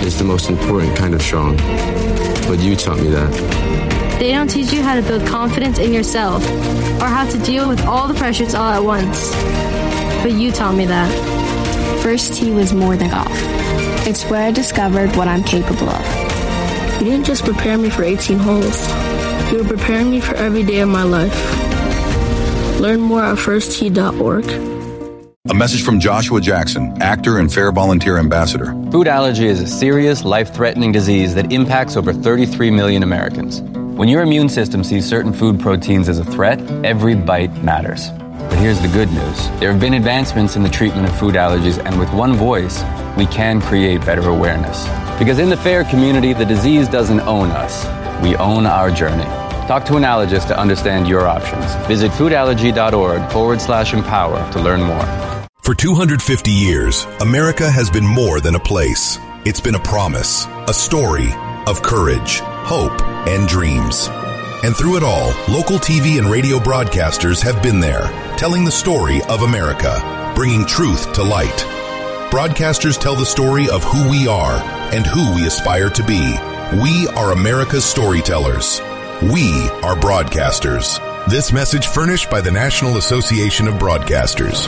is the most important kind of strong. But you taught me that. They don't teach you how to build confidence in yourself or how to deal with all the pressures all at once. But you taught me that. First tee was more than golf. It's where I discovered what I'm capable of. You didn't just prepare me for 18 holes. You were preparing me for every day of my life. Learn more at firsttee.org. A message from Joshua Jackson, actor and Fair Volunteer Ambassador. Food allergy is a serious, life-threatening disease that impacts over 33 million Americans. When your immune system sees certain food proteins as a threat, every bite matters. But here's the good news. There have been advancements in the treatment of food allergies, and with one voice, we can create better awareness. Because in the FAIR community, the disease doesn't own us. We own our journey. Talk to an allergist to understand your options. Visit foodallergy.org/empower to learn more. For 250 years, America has been more than a place. It's been a promise, a story of courage, hope, and dreams. And through it all, local TV and radio broadcasters have been there, telling the story of America, bringing truth to light. Broadcasters tell the story of who we are and who we aspire to be. We are America's storytellers. We are broadcasters. This message furnished by the National Association of Broadcasters.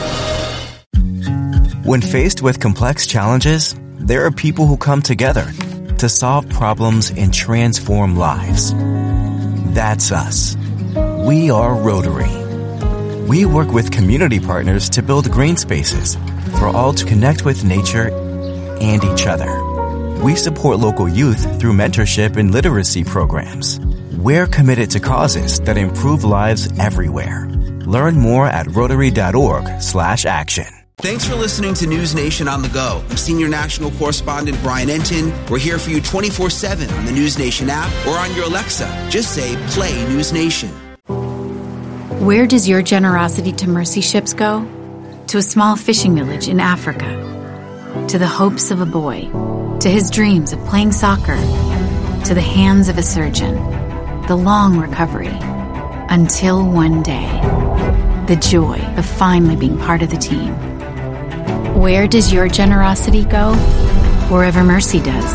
When faced with complex challenges, there are people who come together to solve problems and transform lives. That's us. We are Rotary. We work with community partners to build green spaces for all to connect with nature and each other. We support local youth through mentorship and literacy programs. We're committed to causes that improve lives everywhere. Learn more at Rotary.org/action. Thanks for listening to News Nation on the Go. I'm Senior National Correspondent Brian Entin. We're here for you 24/7 on the News Nation app or on your Alexa. Just say, play News Nation. Where does your generosity to mercy ships go? To a small fishing village in Africa. To the hopes of a boy. To his dreams of playing soccer. To the hands of a surgeon. The long recovery. Until one day. The joy of finally being part of the team. Where does your generosity go? Wherever mercy does.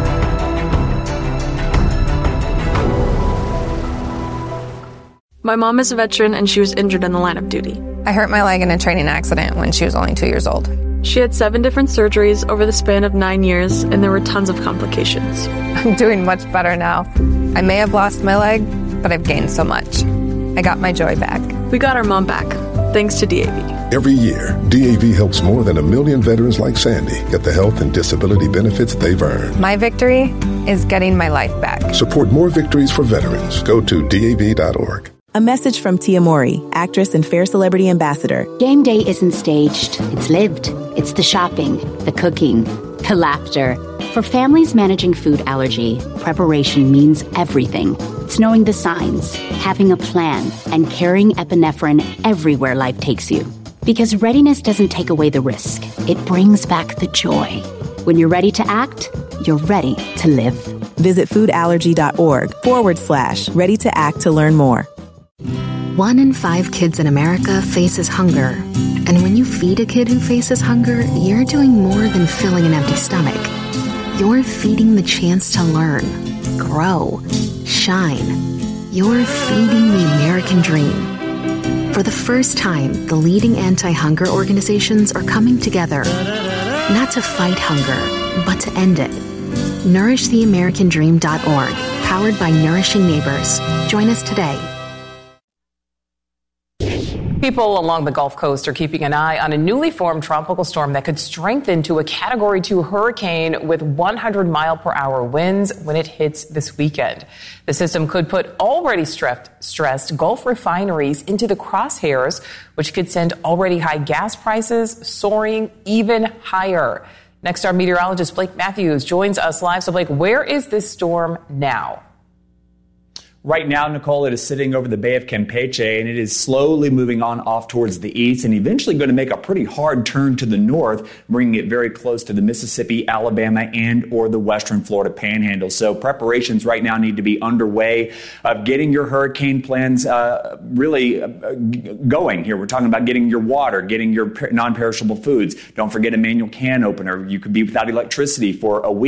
My mom is a veteran and she was injured in the line of duty. I hurt my leg in a training accident when she was only 2 years old. She had 7 different surgeries over the span of 9 years, and there were tons of complications. I'm doing much better now. I may have lost my leg, but I've gained so much. I got my joy back. We got our mom back, thanks to DAV. Every year, DAV helps more than 1 million veterans like Sandy get the health and disability benefits they've earned. My victory is getting my life back. Support more victories for veterans. Go to DAV.org. A message from Tia Mowry, actress and Fair Celebrity Ambassador. Game day isn't staged. It's lived. It's the shopping, the cooking, the laughter. For families managing food allergy, preparation means everything. It's knowing the signs, having a plan, and carrying epinephrine everywhere life takes you. Because readiness doesn't take away the risk. It brings back the joy. When you're ready to act, you're ready to live. Visit foodallergy.org/ready to act to learn more. 1 in 5 kids in America faces hunger. And when you feed a kid who faces hunger, you're doing more than filling an empty stomach. You're feeding the chance to learn, grow, shine. You're feeding the American dream. For the first time, the leading anti-hunger organizations are coming together, not to fight hunger, but to end it. NourishTheAmericanDream.org, powered by Nourishing Neighbors. Join us today. People along the Gulf Coast are keeping an eye on a newly formed tropical storm that could strengthen to a Category 2 hurricane with 100-mile-per-hour winds when it hits this weekend. The system could put already stressed Gulf refineries into the crosshairs, which could send already high gas prices soaring even higher. Next, our meteorologist Blake Matthews joins us live. So, Blake, where is this storm now? Right now, Nicole, it is sitting over the Bay of Campeche, and it is slowly moving on off towards the east and eventually going to make a pretty hard turn to the north, bringing it very close to the Mississippi, Alabama, and or the western Florida panhandle. So preparations right now need to be underway of getting your hurricane plans really going here. We're talking about getting your water, getting your non-perishable foods. Don't forget a manual can opener. You could be without electricity for a week.